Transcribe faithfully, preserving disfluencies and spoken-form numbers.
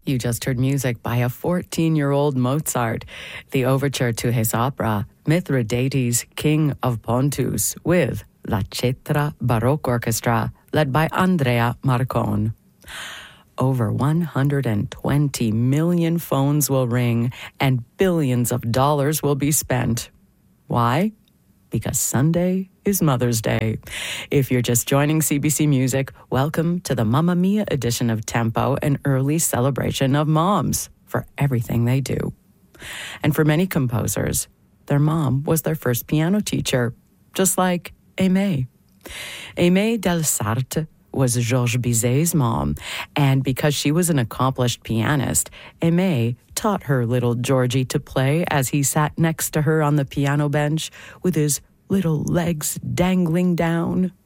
You just heard music by a fourteen-year-old Mozart, the overture to his opera, Mithridates, King of Pontus, with La Cetra Baroque Orchestra, led by Andrea Marcon. Over one hundred twenty million phones will ring and billions of dollars will be spent. Why? Because Sunday is Mother's Day. If you're just joining C B C Music, welcome to the Mamma Mia edition of Tempo, an early celebration of moms for everything they do. And for many composers, their mom was their first piano teacher, just like Aimée. Aimée Delsarte was Georges Bizet's mom, and because she was an accomplished pianist, Aimée taught her little Georgie to play as he sat next to her on the piano bench with his little legs dangling down.